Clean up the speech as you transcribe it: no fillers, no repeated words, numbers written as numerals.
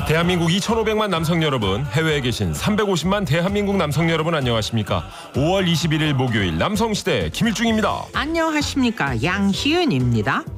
대한민국 2,500만 남성 여러분, 해외에 계신 350만 대한민국 남성 여러분 안녕하십니까? 5월 21일 목요일 남성시대 김일중입니다. 안녕하십니까, 양희은입니다.